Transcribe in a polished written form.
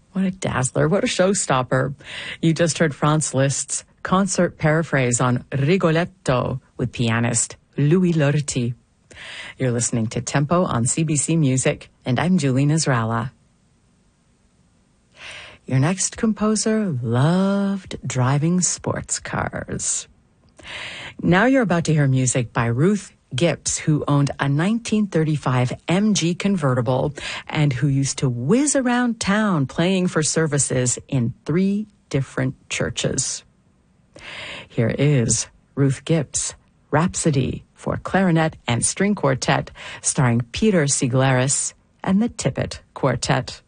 What a dazzler. What a showstopper. You just heard Franz Liszt's concert paraphrase on Rigoletto with pianist Louis Lortie. You're listening to Tempo on CBC Music, and I'm Julie Nasrallah. Your next composer loved driving sports cars. Now you're about to hear music by Ruth Gibbs, who owned a 1935 MG convertible and who used to whiz around town playing for services in 3 different churches. Here is Ruth Gibbs' Rhapsody for clarinet and string quartet, starring Peter Siglaris and the Tippett Quartet.